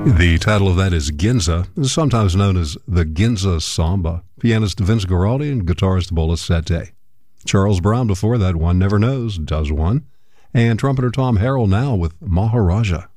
The title of that is Ginza, sometimes known as the Ginza Samba. Pianist Vince Guaraldi and guitarist Bola Sete. Charles Brown before that, One Never Knows, Does One. And trumpeter Tom Harrell now with Maharaja.